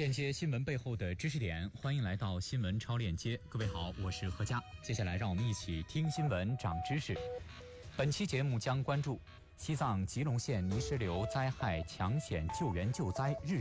链接新闻背后的知识点，欢迎来到新闻超链接。各位好，我是何佳。接下来让我们一起听新闻长知识。本期节目将关注西藏吉隆县泥石流灾害抢险救援救灾日